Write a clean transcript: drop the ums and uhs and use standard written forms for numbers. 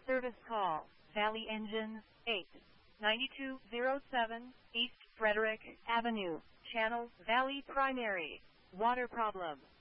Service call, Valley Engine, 89207, East Frederick Avenue, Channel Valley Primary. Water problem.